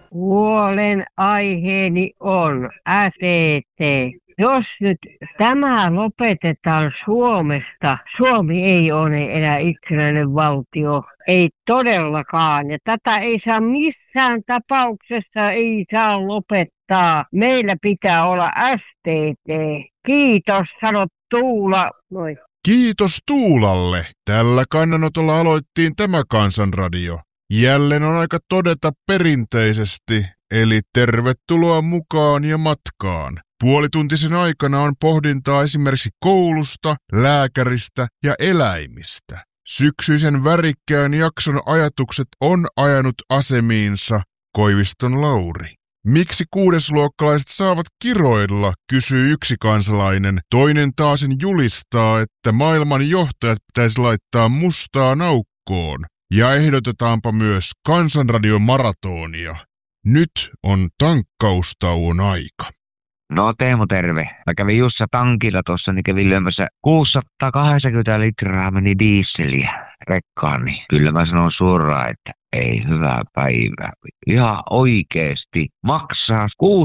Huolen aiheeni on SET. Jos nyt tämä lopetetaan Suomesta, Suomi ei ole enää itsenäinen valtio. Ei todellakaan. Ja tätä ei saa missään tapauksessa ei saa lopettaa. Meillä pitää olla STT. Kiitos, sanot Tuula. Moi. Kiitos Tuulalle. Tällä kannanotolla aloittiin tämä Kansanradio. Jälleen on aika todeta perinteisesti, eli tervetuloa mukaan ja matkaan. Puolituntisen aikana on pohdintaa esimerkiksi koulusta, lääkäristä ja eläimistä. Syksyisen värikkään jakson ajatukset on ajanut asemiinsa Koiviston Lauri. Miksi kuudesluokkalaiset saavat kiroilla, kysyy yksi kansalainen. Toinen taasen julistaa, että maailman johtajat pitäisi laittaa mustaan aukkoon. Ja ehdotetaanpa myös Kansanradion maratonia. Nyt on tankkaustauon aika. No Teemu, terve. Mä kävin Jussa tankilla tuossa, niin kävin lyömässä 680 litraa meni diisseliä rekkaan, niin kyllä mä sanon suoraan, että ei hyvää päivää. Ihan oikeesti maksaa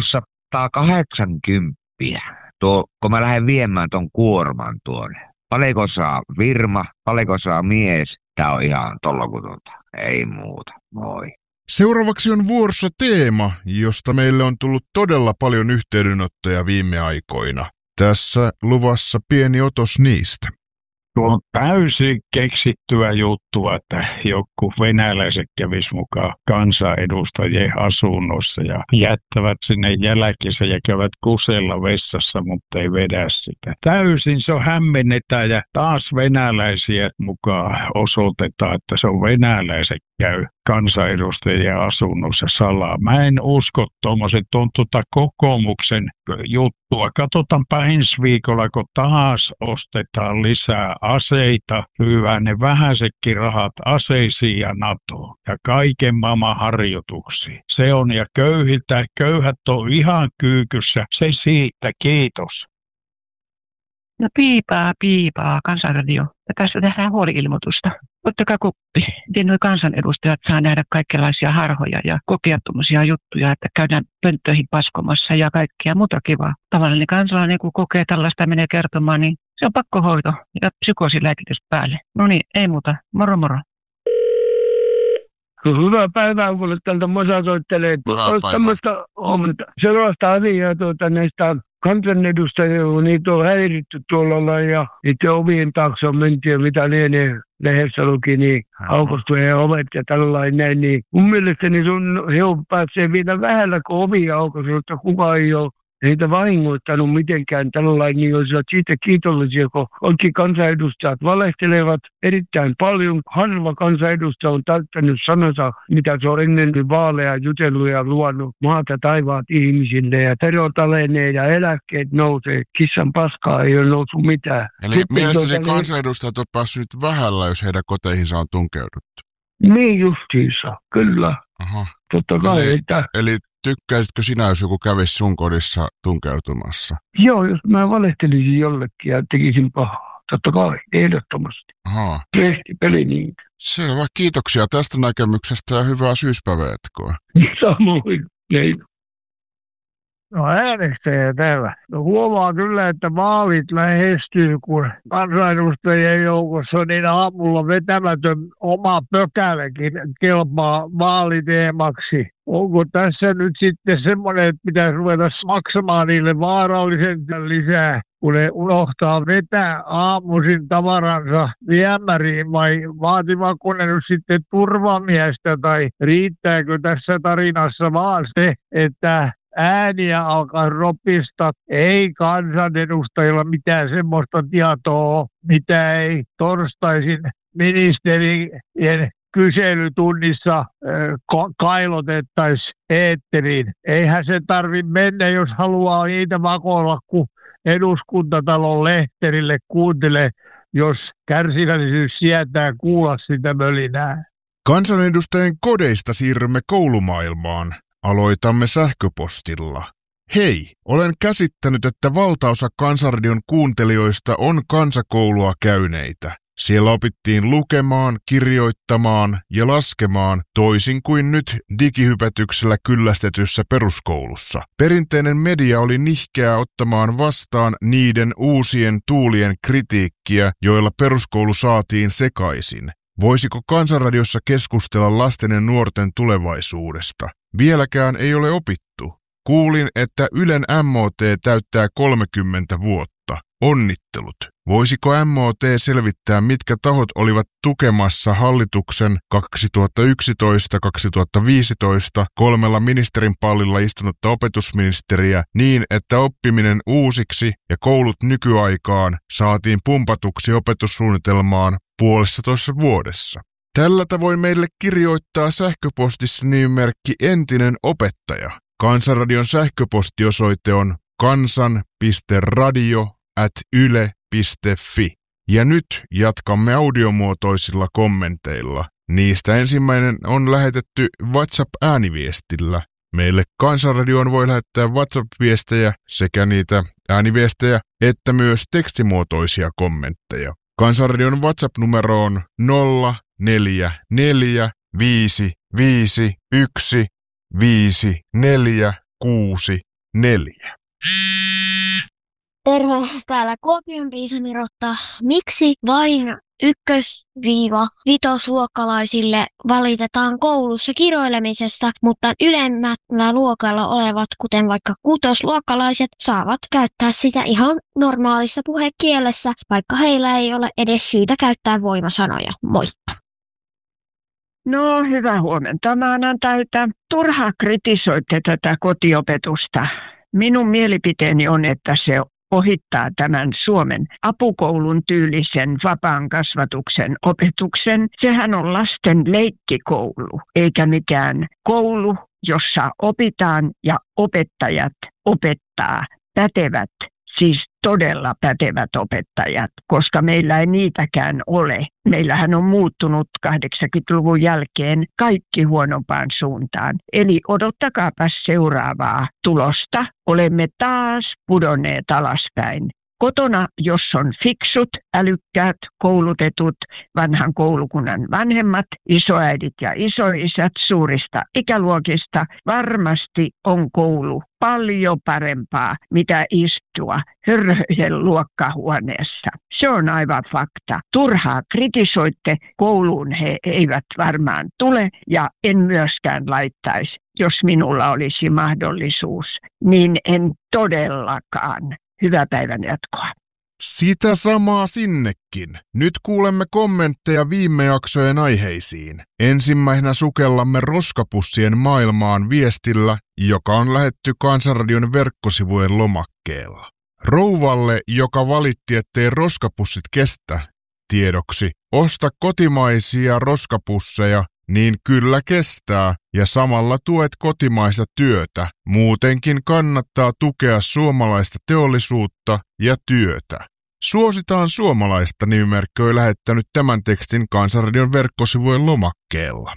680. Kun mä lähden viemään ton kuorman tuonne. Paljonko saa firma, paljonko saa mies? Tää on ihan tollakutonta. Ei muuta. Moi. Seuraavaksi on vuorossa teema, josta meille on tullut todella paljon yhteydenottoja viime aikoina. Tässä luvassa pieni otos niistä. Tuo on täysin keksittyä juttua, että joku venäläiset kävis mukaan kansanedustajien asunnossa ja jättävät sinne jälkensä ja käyvät kusella vessassa, mutta ei vedä sitä. Täysin se on hämmennetään ja taas venäläisiä mukaan osoitetaan, että se on venäläiset käy kansanedustajien asunnossa salaa. Mä en usko tuommoiset on kokoomuksen juttua. Katsotaanpa ensi viikolla, kun taas ostetaan lisää aseita, lyövää ne vähäisetkin rahat aseisiin ja NATOon ja kaiken maailman harjoituksiin. Se on ja köyhät on ihan kyykyssä. Se siitä, kiitos. No piipaa, Kansanradio. Ja tässä tehdään huoli-ilmoitusta. Ottakaa kuppi. Miten nuo kansanedustajat saa nähdä kaikenlaisia harhoja ja kokea tuommoisia juttuja, että käydään pönttöihin paskomassa ja kaikkia muuta kivaa. Tavallinen kansalainen, kun kokee tällaista menee kertomaan, niin se on pakkohoito ja psykoosiläkitys päälle. No niin, ei muuta. Moro moro. Hyvää päivää, kun tältä Mosa soittelee. Olisi tämmöistä sellaista asiaa näistä kansanedustajia, kun niitä on häiritty tuolla ja niiden ovien taakse on menty ja mitä lienee lehdessä luki, niin aukostujen ovet ja tällainen näin. Niin mun mielestäni he on pääsee vielä vähällä, kun ovia aukostu, että kukaan ei ole heitä vahingoittanut mitenkään tällainen, niin olisivat siitä kiitollisia, kun oikein kansanedustajat valehtelevat erittäin paljon. Harva kansanedustaja on täyttänyt sanansa, mitä se on ennen vaaleja jutellut ja luonut maata taivaat ihmisille. Ja terot alenee ja eläkkeet nousee. Kissan paskaa ei ole noussut mitään. Eli mielestäni kansanedustajat on päässyt vähällä, jos heidän koteihinsa on tunkeuduttu. Niin justiinsa, kyllä. Aha. Totta kai. Eli tykkäisitkö sinä, jos joku kävisi sun kodissa tunkeutumassa? Joo, jos mä valehtelisin jollekin ja tekisin pahaa. Totta kai, ehdottomasti. Aha. Peli niin. Selvä, kiitoksia tästä näkemyksestä ja hyvää syyspäiväjatkoa. Samoin, ei. No äänestäjä täällä. No huomaa kyllä, että vaalit lähestyy, kun kansanedustajien joukossa on niin aamulla vetämätön oma pökäläkin kelpaa vaaliteemaksi. Onko tässä nyt sitten semmoinen, että pitäisi ruveta maksamaan niille vaarallisen lisää, kun ne unohtaa vetää aamuisin tavaransa viemäriin, vai vaativatko ne nyt sitten turvamiestä, tai riittääkö tässä tarinassa vaan se, että ääniä alkaa ropista, ei kansanedustajilla mitään semmoista tietoa, mitä ei torstaisin ministerien kyselytunnissa kailotettaisiin eetteriin. Eihän se tarvitse mennä, jos haluaa niitä vakoilla, kun eduskuntatalon lehterille kuuntelee, jos kärsivällisyys sietää kuulla sitä mölinää. Kansanedustajien kodeista siirrymme koulumaailmaan. Aloitamme sähköpostilla. Hei, olen käsittänyt, että valtaosa Kansanradion kuuntelijoista on kansakoulua käyneitä. Siellä opittiin lukemaan, kirjoittamaan ja laskemaan toisin kuin nyt digihypätyksellä kyllästetyssä peruskoulussa. Perinteinen media oli nihkeä ottamaan vastaan niiden uusien tuulien kritiikkiä, joilla peruskoulu saatiin sekaisin. Voisiko Kansanradiossa keskustella lasten ja nuorten tulevaisuudesta? Vieläkään ei ole opittu. Kuulin, että Ylen MOT täyttää 30 vuotta. Onnittelut. Voisiko MOT selvittää, mitkä tahot olivat tukemassa hallituksen 2011-2015 3 ministerin pallilla istunutta opetusministeriä niin, että oppiminen uusiksi ja koulut nykyaikaan saatiin pumpatuksi opetussuunnitelmaan 1,5 vuodessa. Tällä tavoin meille kirjoittaa sähköpostissa nimimerkki entinen opettaja. Kansanradion sähköpostiosoite on kansan.radio@yle.fi. Ja nyt jatkamme audiomuotoisilla kommenteilla. Niistä ensimmäinen on lähetetty WhatsApp-ääniviestillä. Meille Kansanradioon voi lähettää WhatsApp-viestejä sekä niitä ääniviestejä että myös tekstimuotoisia kommentteja. Kansanradion WhatsApp-numero on 044 551 5464. Terve, täällä Kuopion Piisa Mirotta. Miksi vain 1-5-luokkalaisille valitetaan koulussa kiroilemisesta, mutta ylemmällä luokalla olevat, kuten vaikka 6-luokkalaiset, saavat käyttää sitä ihan normaalissa puhekielessä, vaikka heillä ei ole edes syytä käyttää voimasanoja. Moikka! No, hyvää huomenta maanantaita. Turhaa kritisoitte tätä kotiopetusta. Minun mielipiteeni on, että se ohittaa tämän Suomen apukoulun tyylisen vapaan kasvatuksen opetuksen. Sehän on lasten leikkikoulu, eikä mikään koulu, jossa opitaan ja opettajat opettaa pätevät, siis todella pätevät opettajat, koska meillä ei niitäkään ole. Meillähän on muuttunut 80-luvun jälkeen kaikki huonompaan suuntaan. Eli odottakaapas seuraavaa tulosta. Olemme taas pudonneet alaspäin. Kotona, jos on fiksut, älykkäät, koulutetut, vanhan koulukunnan vanhemmat, isoäidit ja isoisät suurista ikäluokista, varmasti on koulu paljon parempaa, mitä istua hörhöjen luokkahuoneessa. Se on aivan fakta. Turhaa kritisoitte, kouluun he eivät varmaan tule ja en myöskään laittaisi, jos minulla olisi mahdollisuus, niin en todellakaan. Hyvää päivän jatkoa. Sitä samaa sinnekin. Nyt kuulemme kommentteja viime jaksojen aiheisiin. Ensimmäisenä sukellamme roskapussien maailmaan viestillä, joka on lähetty Kansanradion verkkosivujen lomakkeella. Rouvalle, joka valitti, ettei roskapussit kestä, tiedoksi, osta kotimaisia roskapusseja, niin kyllä kestää ja samalla tuet kotimaista työtä. Muutenkin kannattaa tukea suomalaista teollisuutta ja työtä. Suositaan suomalaista nimimerkki on lähettänyt tämän tekstin Kansanradion verkkosivujen lomakkeella.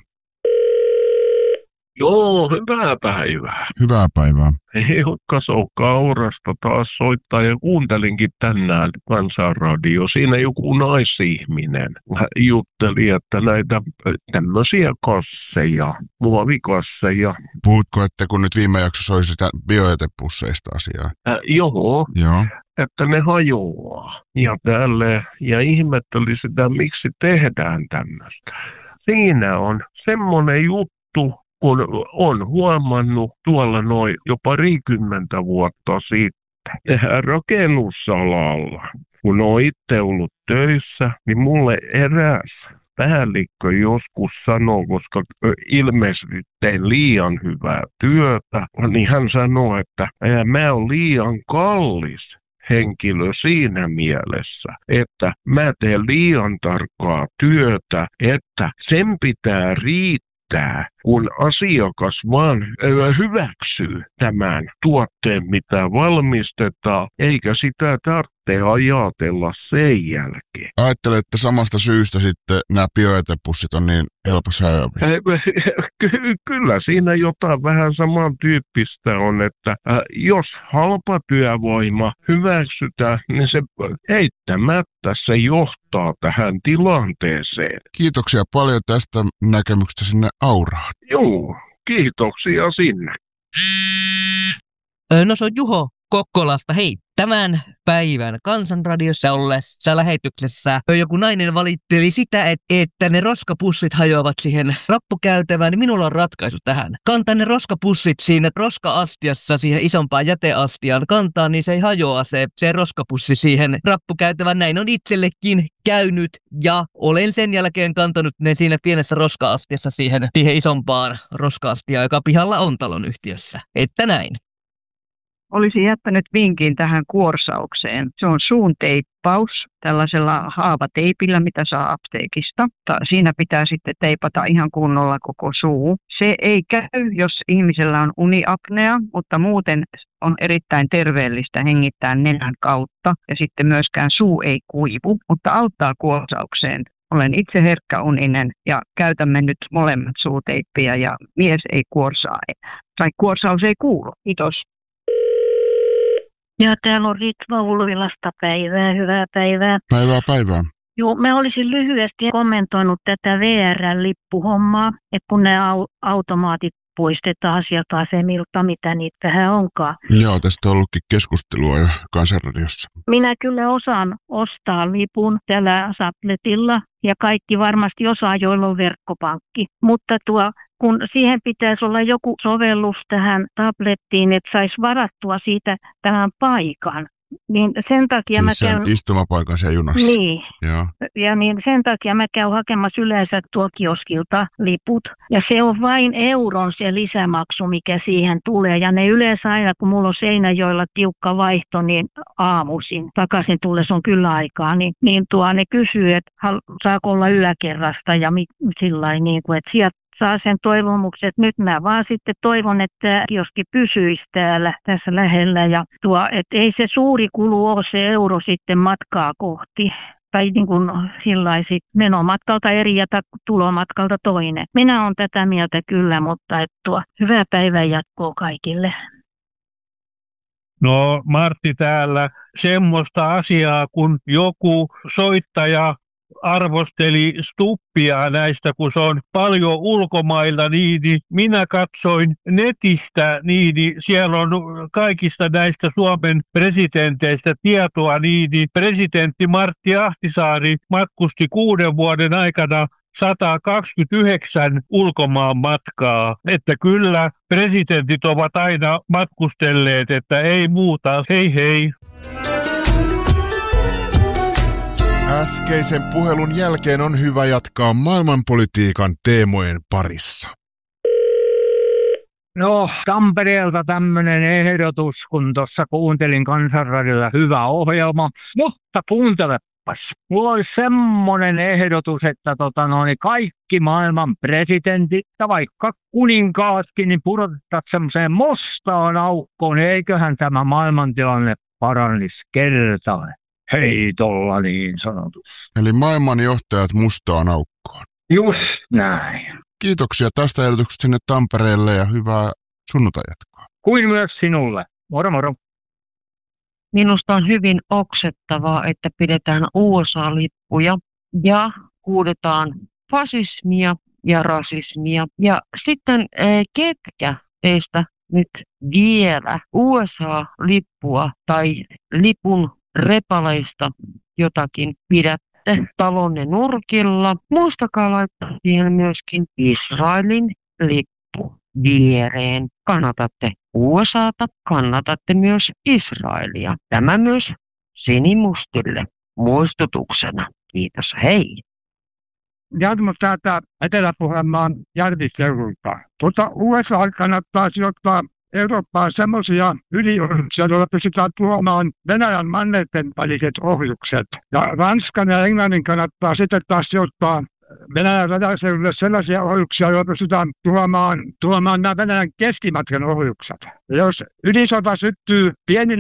Joo, hyvää päivää. Hyvää päivää. Heikka Kaurasta taas soittaa ja kuuntelinkin tänään Kansanradio. Siinä joku naisihminen jutteli, että näitä tämmöisiä kasseja, muovikasseja. Puhutko, että kun nyt viime jaksossa oli sitä biojätepusseista asiaa? Joo. Että ne hajoaa ja tälleen. Ja ihmetteli sitä, miksi tehdään tämmöistä. Siinä on semmoinen juttu, kun on huomannut tuolla noin jo 20 vuotta sitten rakennusalalla, kun on itse ollut töissä, niin mulle eräs päällikkö joskus sanoi, koska ilmeisesti tein liian hyvää työtä, niin hän sanoi, että mä oon liian kallis henkilö siinä mielessä, että mä teen liian tarkkaa työtä, että sen pitää riittää, kun asiakas vaan hyväksyy tämän tuotteen, mitä valmistetaan, eikä sitä tarvitse sitten ajatella sen jälkeen. Ajattelen, että samasta syystä sitten nämä biojätepussit on niin helpossa hajoavia. Kyllä siinä jotain vähän samantyyppistä on, että jos halpa työvoima hyväksytään, niin se eittämättä se johtaa tähän tilanteeseen. Kiitoksia paljon tästä näkemyksestä sinne Auraan. Joo, kiitoksia sinne. No se on Juho Kokkolasta. Hei, tämän päivän Kansanradiossa ollessa lähetyksessä joku nainen valitteli sitä, että ne roskapussit hajoavat siihen rappukäytävään, niin minulla on ratkaisu tähän. Kantaa ne roskapussit siinä roska-astiassa siihen isompaan jäteastiaan kantaa, niin se ei hajoa se roskapussi siihen rappukäytävään. Näin on itsellekin käynyt ja olen sen jälkeen kantanut ne siinä pienessä roska-astiassa siihen isompaan roska-astiaan, joka pihalla on talonyhtiössä. Että näin. Olisin jättänyt vinkin tähän kuorsaukseen. Se on suun teippaus tällaisella haavateipillä, mitä saa apteekista. Siinä pitää sitten teipata ihan kunnolla koko suu. Se ei käy, jos ihmisellä on uniapnea, mutta muuten on erittäin terveellistä hengittää nenän kautta. Ja sitten myöskään suu ei kuivu, mutta auttaa kuorsaukseen. Olen itse herkkäuninen ja käytämme nyt molemmat suuteippiä ja mies ei kuorsaa enää. Tai kuorsaus ei kuulu. Kiitos. Ja täällä on Ritva Ulvilasta. Päivää, hyvää päivää. Päivää. Joo, mä olisin lyhyesti kommentoinut tätä VR-lippuhommaa, että kun ne automaatit poistetaan sieltä asemilta, mitä niitä vähän onkaan. Joo, tästä on ollutkin keskustelua jo Kansanradiossa. Minä kyllä osaan ostaa lipun tällä tabletilla ja kaikki varmasti osaa, joilla on verkkopankki. Mutta kun siihen pitäisi olla joku sovellus tähän tablettiin, että saisi varattua siitä tämän paikan, niin sen takia siis mä käyn istumapaikan siellä junassa. Niin. Joo. Ja niin sen takia mä käyn hakemassa yleensä tuo kioskilta liput. Ja se on vain euron se lisämaksu, mikä siihen tulee. Ja ne yleensä aina, kun mulla on Seinäjoella tiukka vaihto, niin aamuisin takaisin tulles on kyllä aikaa. Niin ne kysyy, että saako olla yläkerrasta ja sillain niin kuin, että sieltä saa sen toivomuksen, että nyt mä vaan sitten toivon, että kioski pysyisi tässä lähellä. Ja että ei se suuri kulu ole se euro sitten matkaa kohti. Tai niin kuin sillaisin menomatkalta eri ja tulomatkalta toinen. Minä olen tätä mieltä kyllä, mutta hyvää päivän jatkoa kaikille. No Martti täällä, semmoista asiaa, kun joku soittaja arvosteli Stubbia näistä, kun se on paljon ulkomailla, niin minä katsoin netistä, niin siellä on kaikista näistä Suomen presidenteistä tietoa, niin presidentti Martti Ahtisaari matkusti 6 vuoden aikana 129 ulkomaan matkaa, että kyllä presidentit ovat aina matkustelleet, että ei muuta, hei hei. Äskeisen puhelun jälkeen on hyvä jatkaa maailmanpolitiikan teemojen parissa. No, Tampereelta tämmöinen ehdotus, kun tuossa kuuntelin Kansanradiolla hyvä ohjelma. Mutta kuuntelepas, mulla olisi semmoinen ehdotus, että kaikki maailman presidentit, vaikka kuninkaatkin, niin pudotettaisiin semmoiseen mustaan aukkoon. Eiköhän tämä maailmantilanne parannisi kertaan. Heitolla niin sanotusti. Eli maailmanjohtajat mustaan aukkoon. Just näin. Kiitoksia tästä ehdotuksesta sinne Tampereelle ja hyvää sunnuntajatkoa. Kuin myös sinulle. Moro moro. Minusta on hyvin oksettavaa, että pidetään USA-lippuja ja huudetaan fasismia ja rasismia. Ja sitten ketkä teistä nyt vielä USA-lippua tai lipun repaleista jotakin pidätte talonne nurkilla? Muistakaa laittaa siihen myöskin Israelin lippu viereen. Kannatatte USAta, kannatatte myös Israelia. Tämä myös sinimustille muistutuksena. Kiitos, hei! Jarmo täältä Etelä-Pohjanmaan Järviseudulta. USA kannattaa sijoittaa Eurooppaan semmoisia ydinohjuksia, joilla pystytään tuomaan Venäjän mannerten väliset ohjukset. Ja Ranskan ja Englannin kannattaa sitten taas sijoittaa Venäjän rajaseudulle sellaisia ohjuksia, joilla pystytään tuomaan nämä Venäjän keskimatkan ohjukset. Ja jos ydinsota syttyy pienillä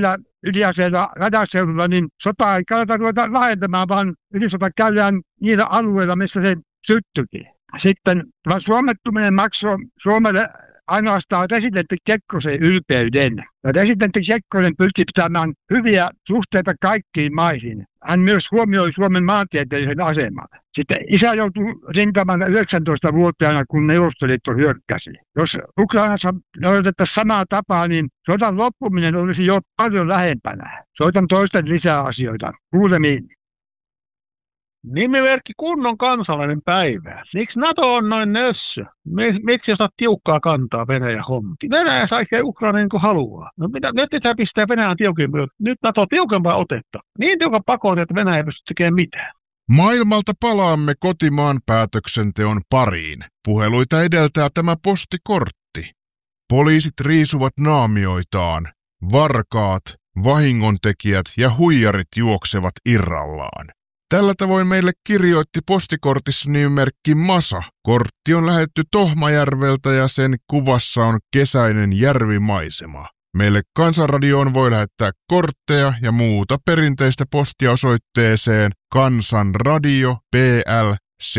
ydinaseella radaseudulla, niin sotaa ei kannata ruveta lahentamaan, vaan ydinsota käydään niillä alueilla, missä se syttyikin. Sitten tämä suomettuminen maksoi Suomelle ainoastaan presidentti Kekkosen ylpeyden. Ja presidentti Kekkonen pystyi pitämään hyviä suhteita kaikkiin maihin. Hän myös huomioi Suomen maantieteellisen aseman. Sitten isä joutui rintamaan 19-vuotiaana, kun Neuvostoliitto hyökkäsi. Jos Ukrainassa noudatettaisiin samaa tapaa, niin sodan loppuminen olisi jo paljon lähempänä. Soitan toisten lisää asioita. Kuulemiin. Nimimerkki kunnon kansalainen päivää. Miksi NATO on noin nössö? Miksi jos tiukkaa kantaa Venäjä homti? Venäjä saisi Ukraina niin kuin haluaa. No mitä, nyt pitää pistää Venäjän tiukempaa. Nyt NATO tiukempaa otetta. Niin tiukan pakote, että Venäjä ei pysty tekemään mitään. Maailmalta palaamme kotimaan päätöksenteon pariin. Puheluita edeltää tämä postikortti. Poliisit riisuvat naamioitaan. Varkaat, vahingontekijät ja huijarit juoksevat irrallaan. Tällä tavoin meille kirjoitti postikortissa nimimerkki Masa. Kortti on lähetty Tohmajärveltä ja sen kuvassa on kesäinen järvimaisema. Meille Kansanradioon voi lähettää kortteja ja muuta perinteistä postia osoitteeseen Kansanradio PL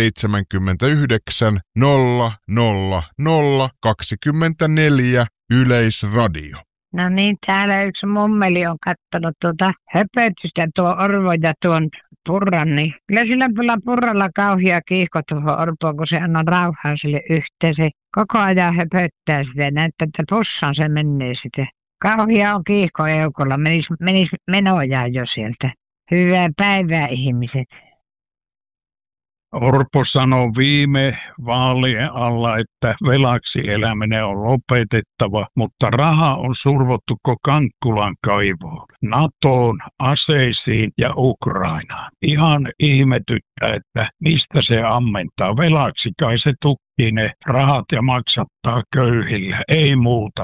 79 00024 Yleisradio. No niin, täällä yksi mummeli on kattonut höpötystä tuo Orvo ja tuon Purran, niin kyllä sillä Purralla kauhia kiihko tuohon Orpoon, kun se anna rauhaa sille yhteen. Se koko ajan höpöttää sitä, näyttää, että pussaan se menee sitten. Kauhia on kiihko eukolla, menis menojaan jo sieltä. Hyvää päivää ihmiset. Orpo sanoi viime vaalien alla, että velaksi eläminen on lopetettava, mutta raha on survottu koko Kankkulan kaivoon, NATOon, aseisiin ja Ukrainaan. Ihan ihmetyttää, että mistä se ammentaa. Velaksi kai se tukkii ne rahat ja maksattaa köyhille, ei muuta.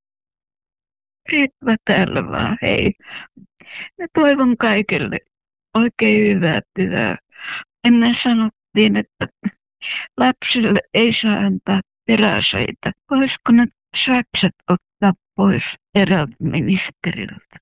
Mä täällä vaan, hei. Mä toivon kaikille oikein hyvää työ. Ennen sanottiin, että lapsille ei saa antaa peräaseita. Voisiko ne sakset ottaa pois eräältä ministeriltä?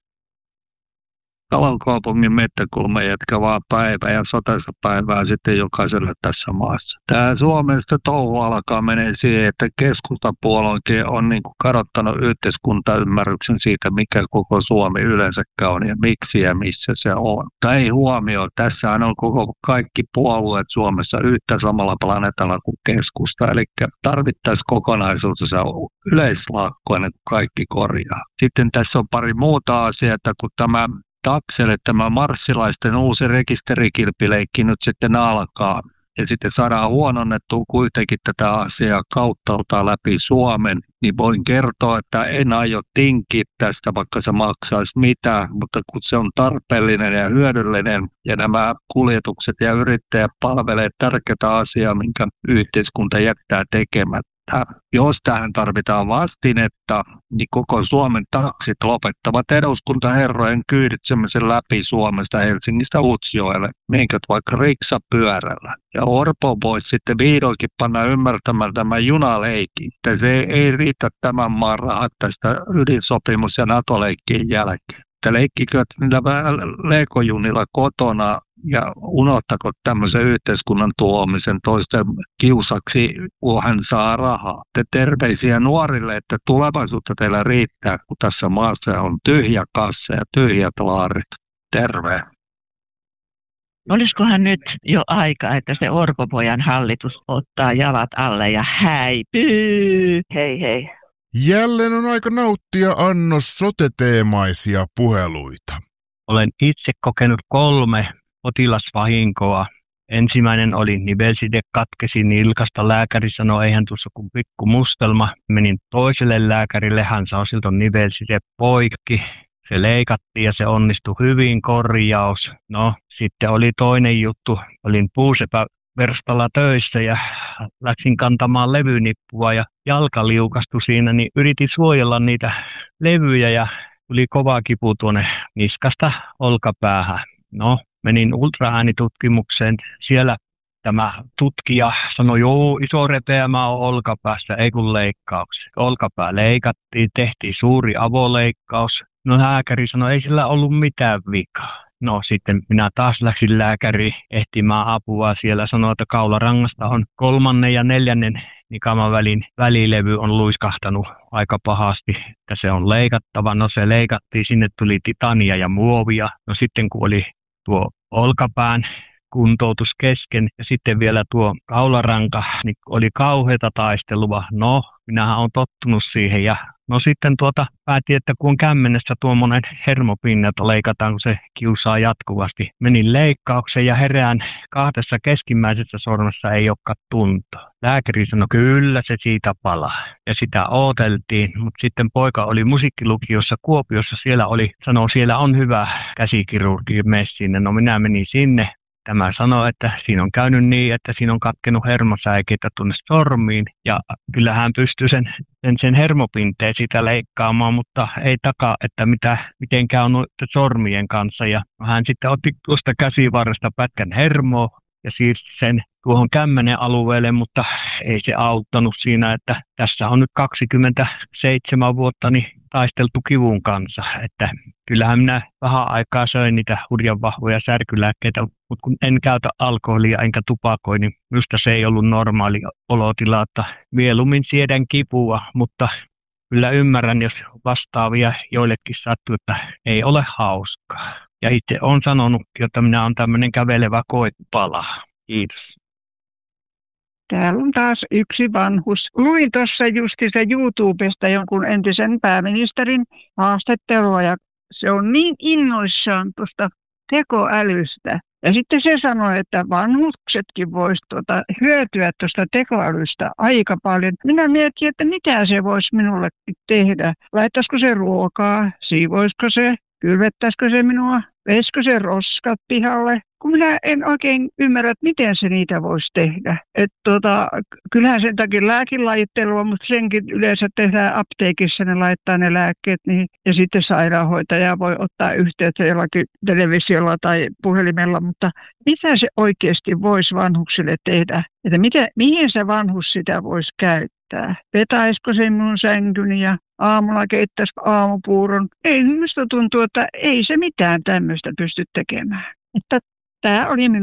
Kalan kaupungin Mettäkulman jatkavaa päivää ja sotaista päivää sitten jokaiselle tässä maassa. Tämä Suomesta touhu alkaa menee siihen, että keskustapuoluekin on niin kuin kadottanut yhteiskuntaymmärryksen siitä, mikä koko Suomi yleensäkään on ja miksi ja missä se on. Tämä ei huomioi. Tässähän on kaikki puolueet Suomessa yhtä samalla planeetalla kuin keskusta. Eli tarvittaisiin kokonaisuudessa yleislakko ennen kuin kaikki korjaa. Sitten tässä on pari muuta asiaa, kun tämä Takselle tämä marssilaisten uusi rekisterikilpileikki nyt sitten alkaa. Ja sitten saadaan huononnettua kuitenkin tätä asiaa kauttaaltaan läpi Suomen. Niin voin kertoa, että en aio tinkiä tästä, vaikka se maksaisi mitään. Mutta kun se on tarpeellinen ja hyödyllinen ja nämä kuljetukset ja yrittäjät palvelee tärkeää asiaa, minkä yhteiskunta jättää tekemättä. Jos tähän tarvitaan vastinetta, niin koko Suomen taksit lopettavat eduskuntaherrojen kyyditsemisen läpi Suomesta Helsingistä Utsjoelle, minkät vaikka riksapyörällä. Ja Orpo voisi sitten vihdoinkin panna ymmärtämään tämän junaleikin, että se ei riitä tämän maan rahat tästä ydinsopimus- ja NATO-leikkien jälkeen. Että leikkikö niillä vähän leikojunilla kotona ja unohtako tämmöisen yhteiskunnan tuomisen toisten kiusaksi, kun hän saa rahaa. Te terveisiä nuorille, että tulevaisuutta teillä riittää, kun tässä maassa on tyhjä kassa ja tyhjät laarit. Terve! Olisikohan nyt jo aika, että se Orpo-pojan hallitus ottaa jalat alle ja häipyy? Hei hei. Jälleen on aika nauttia annos sote-teemaisia puheluita. Olen itse kokenut 3 potilasvahinkoa. Ensimmäinen oli nivelside katkesi nilkasta. Lääkäri sanoi, eihän tuossa kuin pikku mustelma. Menin toiselle lääkärille, hän saa siltä nivelside poikki. Se leikattiin ja se onnistui hyvin, korjaus. No, sitten oli toinen juttu. Olin puusepä-verstalla töissä ja läksin kantamaan levynippua ja jalka liukastui siinä, niin yritin suojella niitä levyjä ja tuli kova kipu tuonne niskasta olkapäähän. No, menin ultraäänitutkimukseen. Siellä tämä tutkija sanoi, joo, iso repeämä on olkapäässä, ei kun leikkauksia. Olkapää leikattiin, tehtiin suuri avoleikkaus. No lääkäri sanoi, ei sillä ollut mitään vikaa. No sitten minä taas läksin lääkäriin ehtimään apua. Siellä sanoi, että kaularangasta on 3. ja 4. nikaman välilevy on luiskahtanut aika pahasti, että se on leikattava. No se leikattiin, sinne tuli titania ja muovia. No sitten kun oli tuo olkapään kuntoutus kesken ja sitten vielä tuo kaularanka, niin oli kauheata taistelua. No, minähän olen tottunut siihen ja no sitten päätin, että kun on kämmenessä tuommoinen hermopinne, että leikataan, kun se kiusaa jatkuvasti. Menin leikkaukseen ja herään 2 keskimmäisessä sormessa ei olekaan tuntoa. Lääkäri sanoi, kyllä se siitä palaa. Ja sitä odoteltiin, mutta sitten poika oli musiikkilukiossa Kuopiossa. Siellä on hyvä käsikirurgi, mene sinne. No minä menin sinne. Tämä sanoi, että siinä on käynyt niin, että siinä on katkenut hermosäikeitä tuonne sormiin ja kyllä hän pystyy sen hermopinteen sitä leikkaamaan, mutta ei takaa, että miten käy sormien kanssa. Ja hän sitten otti tuosta käsivarresta pätkän hermoa ja siirsi sen tuohon kämmenen alueelle, mutta ei se auttanut siinä, että tässä on nyt 27 vuotta niin taisteltu kivun kanssa, että kyllähän minä vähän aikaa söin niitä hurjan vahvoja särkylääkkeitä, mutta kun en käytä alkoholia enkä tupakoi, niin minusta se ei ollut normaali olotila, että mieluummin siedän kipua, mutta kyllä ymmärrän, jos vastaavia joillekin sattuu, että ei ole hauskaa. Ja itse olen sanonutkin, että minä olen tämmöinen kävelevä koepala. Kiitos. Täällä on taas yksi vanhus. Luin tuossa justiinsa YouTubesta jonkun entisen pääministerin haastattelua ja se on niin innoissaan tuosta tekoälystä. Ja sitten se sanoi, että vanhuksetkin voisivat hyötyä tuosta tekoälystä aika paljon. Minä mietin, että mitä se voisi minullekin tehdä. Laittaisiko se ruokaa, siivoisiko se, kylvettäisikö se minua, veisikö se roskat pihalle. Kun minä en oikein ymmärrä, että miten se niitä voisi tehdä. Kyllähän sen takia lääkelajittelua, mutta senkin yleensä tehdään apteekissa, ne laittaa ne lääkkeet niihin. Ja sitten sairaanhoitaja voi ottaa yhteyttä jollakin televisiolla tai puhelimella, mutta mitä se oikeasti voisi vanhuksille tehdä? Että mihin se vanhus sitä voisi käyttää? Vetäisikö se minun sänkyni ja aamulla keittäisikö aamupuuron? Ei, minusta tuntuu, että ei se mitään tämmöistä pysty tekemään. Tämä oli minun